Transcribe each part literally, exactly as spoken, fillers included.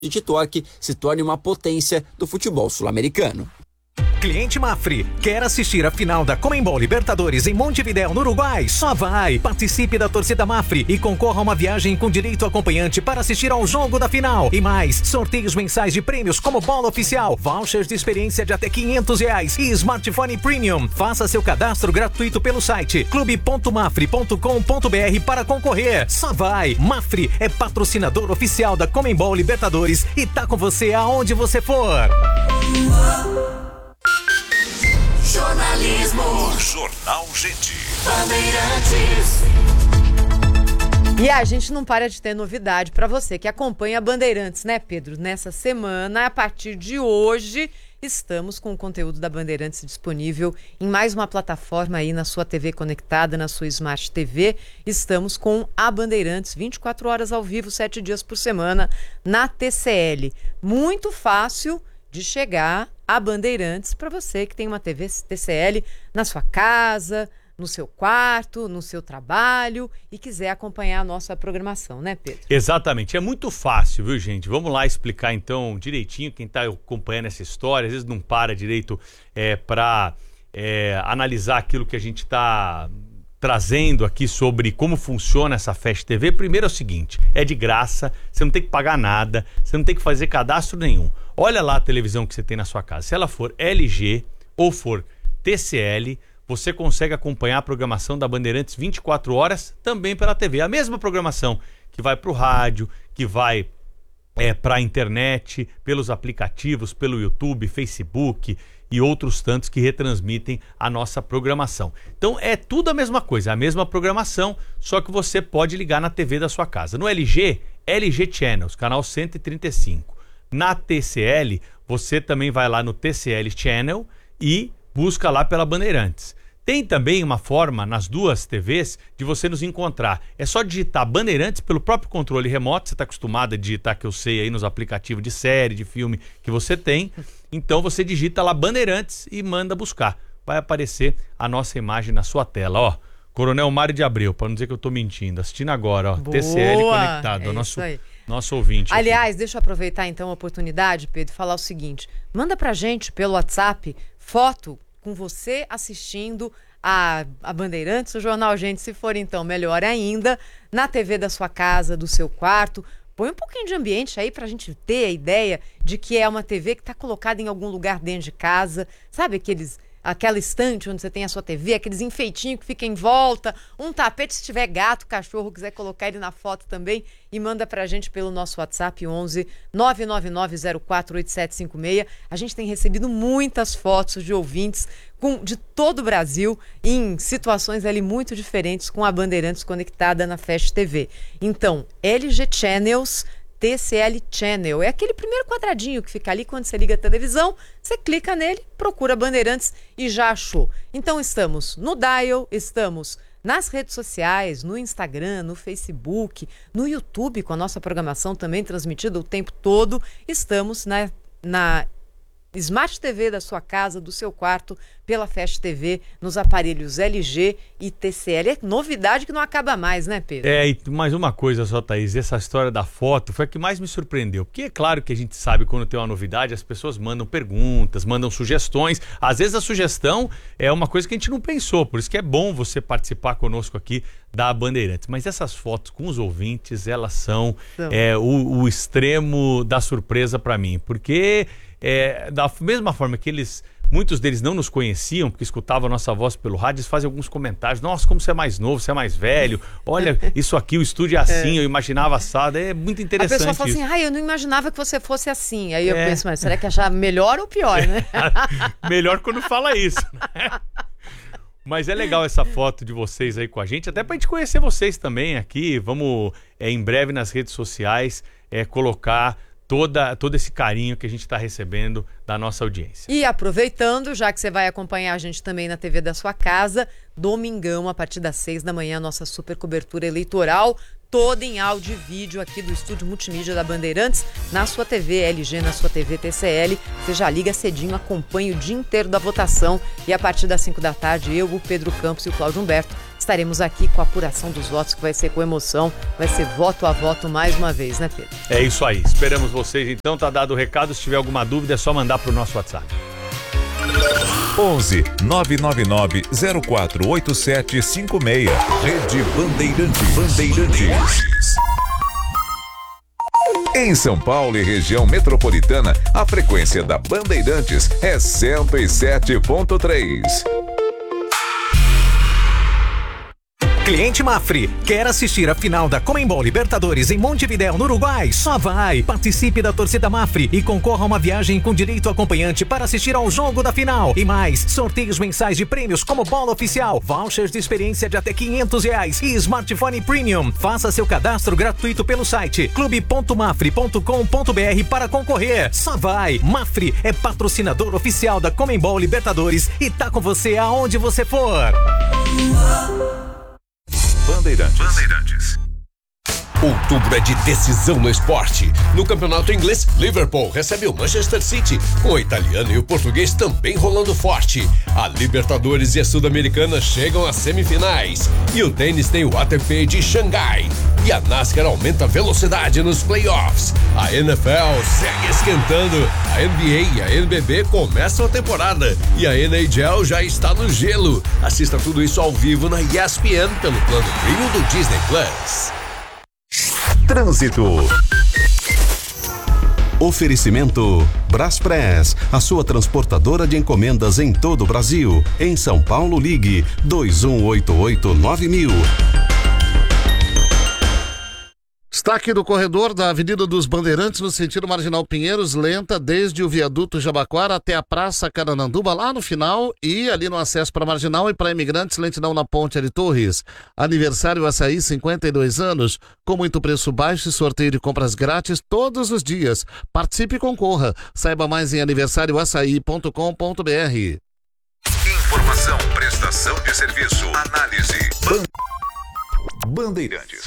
Tituarque se torne uma potência do futebol sul-americano. Cliente Mafre, quer assistir a final da Conmebol Libertadores em Montevidéu, no Uruguai? Só vai! Participe da torcida Mafre e concorra a uma viagem com direito acompanhante para assistir ao jogo da final. E mais, sorteios mensais de prêmios como bola oficial, vouchers de experiência de até quinhentos reais e smartphone premium. Faça seu cadastro gratuito pelo site clube ponto mafre ponto com ponto br para concorrer. Só vai! Mafre é patrocinador oficial da Conmebol Libertadores e tá com você aonde você for. Jornalismo. Jornal Gente. Bandeirantes. E a gente não para de ter novidade para você que acompanha a Bandeirantes, né, Pedro? Nessa semana, a partir de hoje, estamos com o conteúdo da Bandeirantes disponível em mais uma plataforma aí na sua T V conectada, na sua Smart T V. Estamos com a Bandeirantes vinte e quatro horas ao vivo, sete dias por semana, na T C L. Muito fácil de chegar a Bandeirantes para você que tem uma T V T C L na sua casa, no seu quarto, no seu trabalho e quiser acompanhar a nossa programação, né, Pedro? Exatamente, é muito fácil, viu, gente? Vamos lá explicar então direitinho, quem está acompanhando essa história, às vezes não para direito é, para é, analisar aquilo que a gente está trazendo aqui sobre como funciona essa Fast T V. Primeiro é o seguinte, é de graça, você não tem que pagar nada, você não tem que fazer cadastro nenhum. Olha lá a televisão que você tem na sua casa. Se ela for L G ou for T C L, você consegue acompanhar a programação da Bandeirantes vinte e quatro horas também pela T V. A mesma programação que vai para o rádio, que vai é, para a internet, pelos aplicativos, pelo YouTube, Facebook e outros tantos que retransmitem a nossa programação. Então é tudo a mesma coisa, a mesma programação, só que você pode ligar na T V da sua casa. No L G, L G Channels, canal cento e trinta e cinco. Na T C L, você também vai lá no T C L Channel e busca lá pela Bandeirantes. Tem também uma forma nas duas T Vs de você nos encontrar. É só digitar Bandeirantes pelo próprio controle remoto. Você está acostumado a digitar, que eu sei, aí nos aplicativos de série, de filme que você tem. Então você digita lá Bandeirantes e manda buscar. Vai aparecer a nossa imagem na sua tela, ó. Coronel Mário de Abreu, para não dizer que eu estou mentindo. Assistindo agora, ó. Boa, T C L conectado, é ó, nosso, isso aí. nosso ouvinte. Aliás, aqui. deixa eu aproveitar então a oportunidade, Pedro, e falar o seguinte. Manda pra gente pelo WhatsApp foto com você assistindo a, a Bandeirantes, o Jornal Gente, se for então melhor ainda, na T V da sua casa, do seu quarto. Põe um pouquinho de ambiente aí pra gente ter a ideia de que é uma T V que tá colocada em algum lugar dentro de casa. Sabe aqueles... aquela estante onde você tem a sua T V, aqueles enfeitinhos que ficam em volta, um tapete, se tiver gato, cachorro, quiser colocar ele na foto também, e manda pra gente pelo nosso WhatsApp onze nove nove nove zero quatro oito sete cinco seis. A gente tem recebido muitas fotos de ouvintes com, de todo o Brasil em situações ali muito diferentes com a Bandeirantes conectada na Fast T V. Então, L G Channels, T C L Channel, é aquele primeiro quadradinho que fica ali quando você liga a televisão, você clica nele, procura Bandeirantes e já achou. Então estamos no Dial, estamos nas redes sociais, no Instagram, no Facebook, no YouTube, com a nossa programação também transmitida o tempo todo, estamos na, na Smart T V da sua casa, do seu quarto, pela Fast T V, nos aparelhos L G e T C L. É novidade que não acaba mais, né, Pedro? É, e mais uma coisa só, Thaís, essa história da foto foi a que mais me surpreendeu. Porque é claro que a gente sabe quando tem uma novidade, as pessoas mandam perguntas, mandam sugestões. Às vezes a sugestão é uma coisa que a gente não pensou, por isso que é bom você participar conosco aqui da Bandeirantes. Mas essas fotos com os ouvintes, elas são é, o, o extremo da surpresa para mim, porque... É, da mesma forma que eles, muitos deles não nos conheciam, porque escutavam a nossa voz pelo rádio, eles fazem alguns comentários. Nossa, como você é mais novo, você é mais velho. Olha, isso aqui, o estúdio é assim, é. eu imaginava assado. É muito interessante. A pessoa fala isso. assim, ah, eu não imaginava que você fosse assim. Aí eu é. penso, mas será que achar melhor ou pior, né? Melhor quando fala isso, né? Mas é legal essa foto de vocês aí com a gente, até pra gente conhecer vocês também aqui. Vamos, é, em breve nas redes sociais, é, colocar... Toda, todo esse carinho que a gente está recebendo da nossa audiência. E aproveitando, já que você vai acompanhar a gente também na T V da sua casa, domingão, a partir das seis da manhã, nossa super cobertura eleitoral, toda em áudio e vídeo aqui do estúdio multimídia da Bandeirantes, na sua T V L G, na sua T V T C L. Você já liga cedinho, acompanha o dia inteiro da votação e a partir das cinco da tarde, eu, o Pedro Campos e o Cláudio Humberto estaremos aqui com a apuração dos votos, que vai ser com emoção, vai ser voto a voto mais uma vez, né, Pedro? É isso aí. Esperamos vocês, então. Tá dado o recado. Se tiver alguma dúvida, é só mandar pro nosso WhatsApp. onze nove nove nove zero quatro oito sete cinco seis. Rede Bandeirantes. Bandeirantes. Em São Paulo e região metropolitana, a frequência da Bandeirantes é cento e sete ponto três. Cliente Mafri, quer assistir a final da Conmebol Libertadores em Montevidéu, no Uruguai? Só vai! Participe da torcida Mafri e concorra a uma viagem com direito acompanhante para assistir ao jogo da final. E mais, sorteios mensais de prêmios como bola oficial, vouchers de experiência de até quinhentos reais e smartphone premium. Faça seu cadastro gratuito pelo site clube ponto mafri ponto com ponto br para concorrer. Só vai! Mafri é patrocinador oficial da Conmebol Libertadores e tá com você aonde você for. Bandeirantes. Bandeirantes. Outubro é de decisão no esporte. No campeonato inglês, Liverpool recebe o Manchester City, com o italiano e o português também rolando forte. A Libertadores e a Sul-Americana chegam às semifinais. E o tênis tem o A T P de Xangai. E a NASCAR aumenta a velocidade nos playoffs. A N F L segue esquentando. A N B A e a N B B começam a temporada. E a N H L já está no gelo. Assista tudo isso ao vivo na E S P N pelo plano premium do Disney Plus. Trânsito. Oferecimento Braspress, a sua transportadora de encomendas em todo o Brasil. Em São Paulo, ligue dois um oito oito nove mil. Destaque do corredor da Avenida dos Bandeirantes no sentido Marginal Pinheiros, lenta desde o viaduto Jabaquara até a Praça Carananduba, lá no final, e ali no acesso para Marginal e para imigrantes, lentidão na Ponte Ari Torres. Aniversário Açaí, cinquenta e dois anos, com muito preço baixo e sorteio de compras grátis todos os dias. Participe e concorra. Saiba mais em aniversário açaí ponto com ponto br. Informação, prestação de serviço, análise. Ban... Bandeirantes.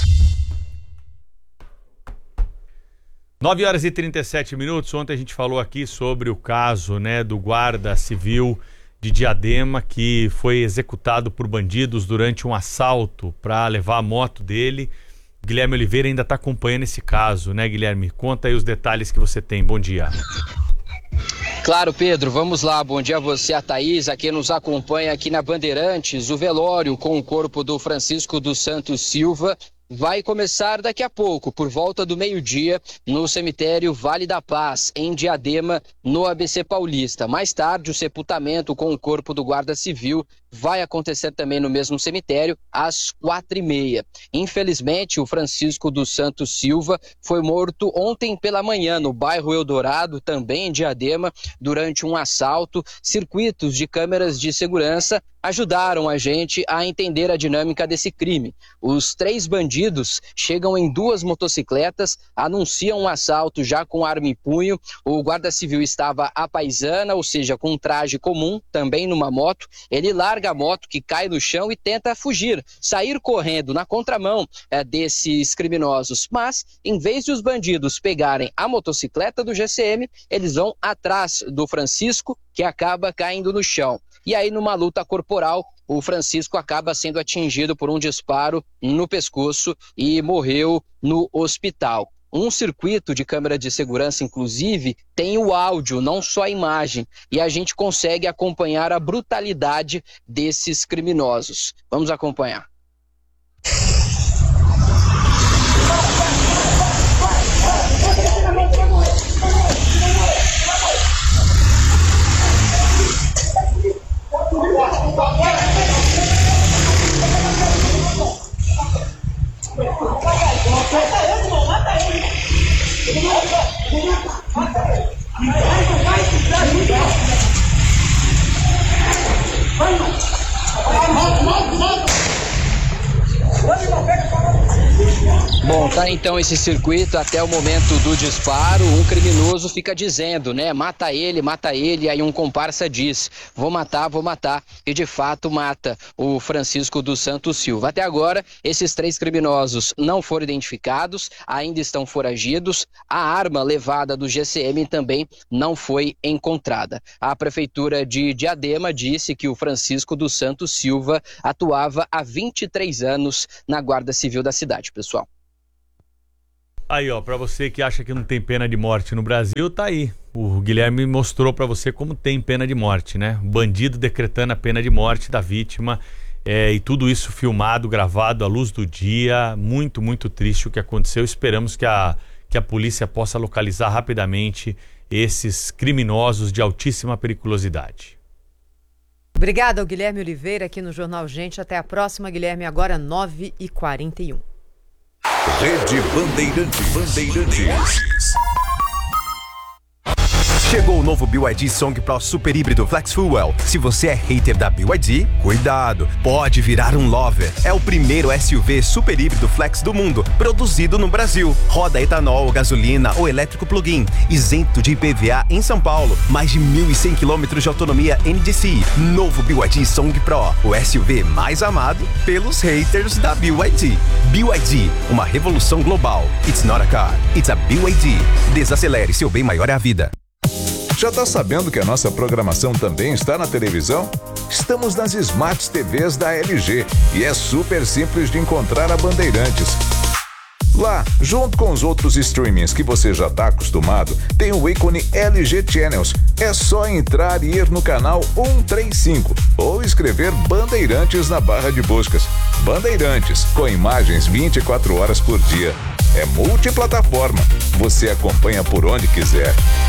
nove horas e trinta e sete minutos. Ontem a gente falou aqui sobre o caso, né, do guarda civil de Diadema que foi executado por bandidos durante um assalto para levar a moto dele. Guilherme Oliveira ainda está acompanhando esse caso, né, Guilherme? Conta aí os detalhes que você tem. Bom dia. Claro, Pedro, vamos lá. Bom dia a você, a Thaís, a quem nos acompanha aqui na Bandeirantes. O velório com o corpo do Francisco dos Santos Silva vai começar daqui a pouco, por volta do meio-dia, no cemitério Vale da Paz, em Diadema, no A B C Paulista. Mais tarde, o sepultamento com o corpo do guarda civil vai acontecer também no mesmo cemitério, às quatro e meia. Infelizmente, o Francisco dos Santos Silva foi morto ontem pela manhã, no bairro Eldorado, também em Diadema, durante um assalto. Circuitos de câmeras de segurança ajudaram a gente a entender a dinâmica desse crime. Os três bandidos chegam em duas motocicletas, anunciam um assalto já com arma em punho. O guarda civil estava à paisana, ou seja, com um traje comum, também numa moto. Ele larga a moto, que cai no chão, e tenta fugir, sair correndo na contramão é, desses criminosos. Mas, em vez de os bandidos pegarem a motocicleta do G C M, eles vão atrás do Francisco, que acaba caindo no chão. E aí, numa luta corporal, o Francisco acaba sendo atingido por um disparo no pescoço e morreu no hospital. Um circuito de câmera de segurança, inclusive, tem o áudio, não só a imagem, e a gente consegue acompanhar a brutalidade desses criminosos. Vamos acompanhar. Vai, Bom, tá então esse circuito até o momento do disparo. Um criminoso fica dizendo, né? Mata ele, mata ele. Aí um comparsa diz: vou matar, vou matar. E de fato mata o Francisco dos Santos Silva. Até agora, esses três criminosos não foram identificados, ainda estão foragidos. A arma levada do G C M também não foi encontrada. A Prefeitura de Diadema disse que o Francisco dos Santos Silva atuava há vinte e três anos na Guarda Civil da cidade, pessoal. Aí, ó, pra você que acha que não tem pena de morte no Brasil, tá aí. O Guilherme mostrou pra você como tem pena de morte, né? O bandido decretando a pena de morte da vítima, é, e tudo isso filmado, gravado à luz do dia. Muito, muito triste o que aconteceu. Esperamos que a, que a polícia possa localizar rapidamente esses criminosos de altíssima periculosidade. Obrigada ao Guilherme Oliveira aqui no Jornal Gente. Até a próxima, Guilherme, agora nove e quarenta e um. Rede Bandeirantes. Bandeirantes. Chegou o novo B Y D Song Pro Super Híbrido Flex Fuel. Se você é hater da B Y D, cuidado, pode virar um lover. É o primeiro S U V super híbrido flex do mundo, produzido no Brasil. Roda etanol, gasolina ou elétrico plug-in, isento de I P V A em São Paulo. Mais de mil e cem quilômetros de autonomia N D C I. Novo B Y D Song Pro, o S U V mais amado pelos haters da B Y D. B Y D, uma revolução global. It's not a car, it's a B Y D. Desacelere, seu bem maior é a vida. Já tá sabendo que a nossa programação também está na televisão? Estamos nas Smart T Vs da L G e é super simples de encontrar a Bandeirantes. Lá, junto com os outros streamings que você já está acostumado, tem o ícone L G Channels. É só entrar e ir no canal cento e trinta e cinco ou escrever Bandeirantes na barra de buscas. Bandeirantes, com imagens vinte e quatro horas por dia. É multiplataforma. Você acompanha por onde quiser.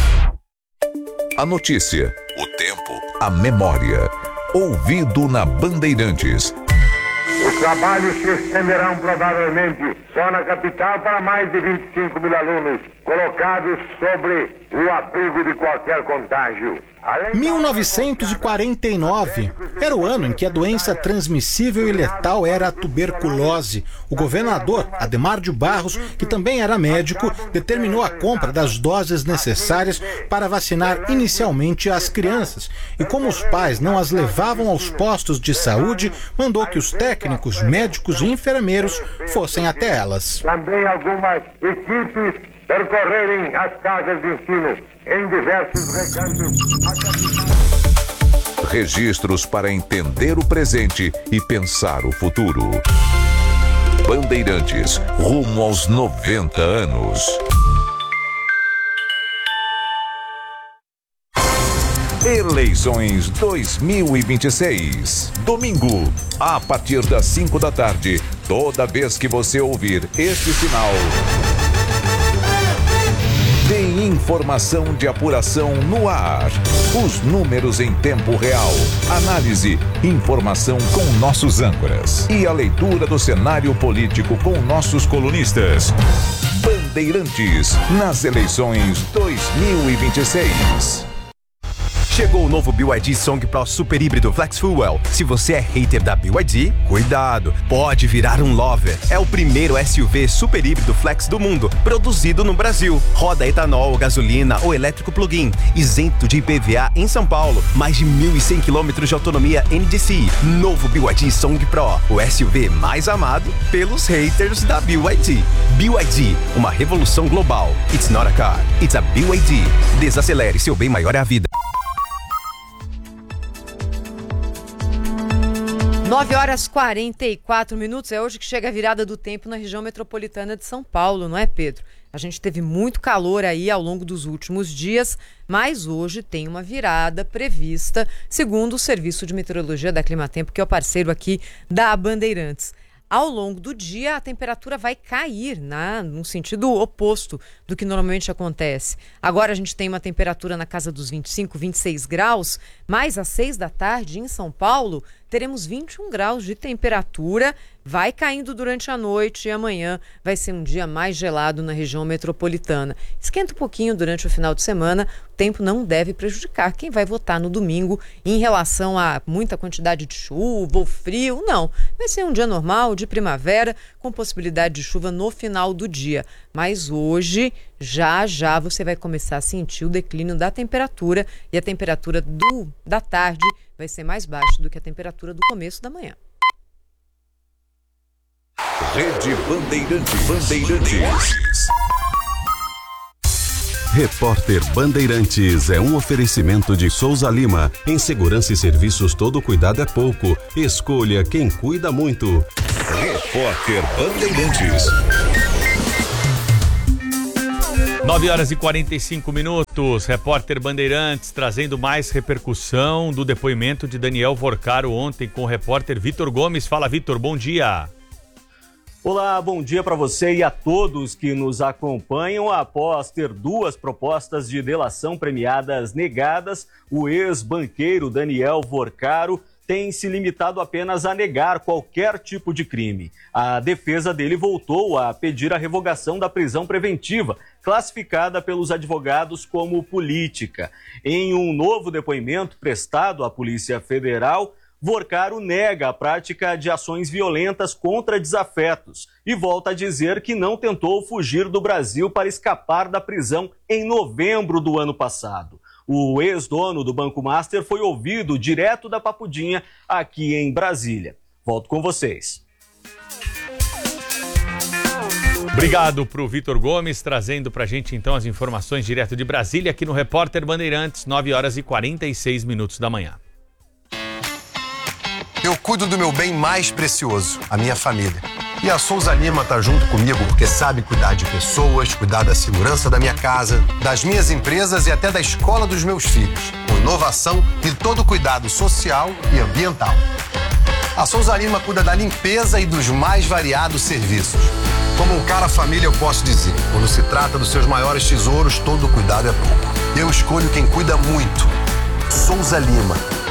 A notícia, o tempo, a memória. Ouvido na Bandeirantes. Os trabalhos se estenderão provavelmente só na capital para mais de vinte e cinco mil alunos colocados sobre o abrigo de qualquer contágio. mil novecentos e quarenta e nove era o ano em que a doença transmissível e letal era a tuberculose. O governador Adhemar de Barros, que também era médico, determinou a compra das doses necessárias para vacinar inicialmente as crianças. E como os pais não as levavam aos postos de saúde, mandou que os técnicos, médicos e enfermeiros fossem até elas. Também algumas equipes percorrerem as casas de ensino em diversos recantos. Registros para entender o presente e pensar o futuro. Bandeirantes, rumo aos noventa anos. Eleições dois mil e vinte e seis. Domingo, a partir das cinco da tarde, toda vez que você ouvir este sinal, tem informação de apuração no ar. Os números em tempo real. Análise, informação com nossos âncoras. E a leitura do cenário político com nossos colunistas. Bandeirantes, nas eleições dois mil e vinte e seis. Chegou o novo B Y D Song Pro Super Híbrido Flex Fuel. Se você é hater da B Y D, cuidado, pode virar um lover. É o primeiro S U V super híbrido flex do mundo, produzido no Brasil. Roda etanol, gasolina ou elétrico plug-in, isento de I P V A em São Paulo. Mais de mil e cem quilômetros de autonomia N D C I. Novo B Y D Song Pro, o S U V mais amado pelos haters da B Y D. B Y D, uma revolução global. It's not a car, it's a B Y D. Desacelere, seu bem maior é a vida. nove horas e quarenta e quatro minutos, é hoje que chega a virada do tempo na região metropolitana de São Paulo, não é, Pedro? A gente teve muito calor aí ao longo dos últimos dias, mas hoje tem uma virada prevista, segundo o Serviço de Meteorologia da Climatempo, que é o parceiro aqui da Bandeirantes. Ao longo do dia, a temperatura vai cair, né, num sentido oposto do que normalmente acontece. Agora a gente tem uma temperatura na casa dos vinte e cinco, vinte e seis graus, mas às seis da tarde, em São Paulo, teremos vinte e um graus de temperatura, vai caindo durante a noite e amanhã vai ser um dia mais gelado na região metropolitana. Esquenta um pouquinho durante o final de semana, o tempo não deve prejudicar quem vai votar no domingo em relação a muita quantidade de chuva ou frio, não. Vai ser um dia normal, de primavera, com possibilidade de chuva no final do dia. Mas hoje, já já você vai começar a sentir o declínio da temperatura e a temperatura do, da tarde vai ser mais baixa do que a temperatura do começo da manhã. Rede Bandeirantes. Bandeirantes. Repórter Bandeirantes é um oferecimento de Souza Lima. Em segurança e serviços, todo cuidado é pouco. Escolha quem cuida muito. Repórter Bandeirantes. nove horas e quarenta e cinco minutos. Repórter Bandeirantes trazendo mais repercussão do depoimento de Daniel Vorcaro ontem com o repórter Vitor Gomes. Fala, Vitor, bom dia. Olá, bom dia para você e a todos que nos acompanham. Após ter duas propostas de delação premiadas negadas, o ex-banqueiro Daniel Vorcaro tem se limitado apenas a negar qualquer tipo de crime. A defesa dele voltou a pedir a revogação da prisão preventiva, classificada pelos advogados como política. Em um novo depoimento prestado à Polícia Federal, Vorcaro nega a prática de ações violentas contra desafetos e volta a dizer que não tentou fugir do Brasil para escapar da prisão em novembro do ano passado. O ex-dono do Banco Master foi ouvido direto da Papudinha aqui em Brasília. Volto com vocês. Obrigado pro Vitor Gomes, trazendo pra gente então as informações direto de Brasília aqui no Repórter Bandeirantes, nove horas e quarenta e seis minutos da manhã. Eu cuido do meu bem mais precioso, a minha família. E a Souza Lima tá junto comigo porque sabe cuidar de pessoas, cuidar da segurança da minha casa, das minhas empresas e até da escola dos meus filhos, com inovação e todo cuidado social e ambiental. A Souza Lima cuida da limpeza e dos mais variados serviços. Como um cara família, eu posso dizer, quando se trata dos seus maiores tesouros, todo cuidado é pouco. Eu escolho quem cuida muito. Souza Lima.